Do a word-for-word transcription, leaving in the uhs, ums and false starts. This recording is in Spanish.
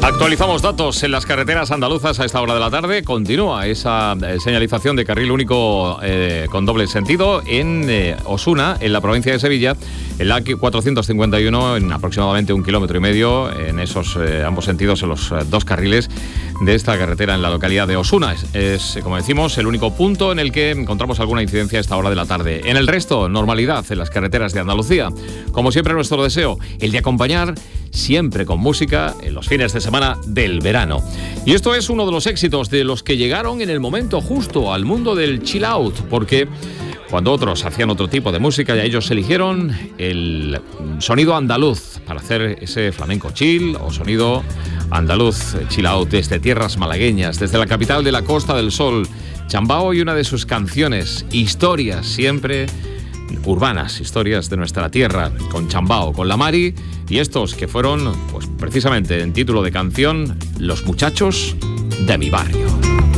Actualizamos datos en las carreteras andaluzas a esta hora de la tarde. Continúa esa eh, señalización de carril único eh, con doble sentido en eh, Osuna, en la provincia de Sevilla, en la cuatrocientos cincuenta y uno, en aproximadamente un kilómetro y medio, en esos eh, ambos sentidos, en los eh, dos carriles de esta carretera en la localidad de Osuna. Es, es, como decimos, el único punto en el que encontramos alguna incidencia a esta hora de la tarde. En el resto, normalidad en las carreteras de Andalucía. Como siempre, nuestro deseo, el de acompañar siempre con música en los fines de semana del verano. Y esto es uno de los éxitos de los que llegaron en el momento justo al mundo del chill out, porque cuando otros hacían otro tipo de música, ya ellos eligieron el sonido andaluz para hacer ese flamenco chill o sonido andaluz chill out desde tierras malagueñas, desde la capital de la Costa del Sol, Chambao, y una de sus canciones, historias siempre urbanas, historias de nuestra tierra, con Chambao, con la Mari, y estos que fueron, pues precisamente en título de canción, Los muchachos de mi barrio.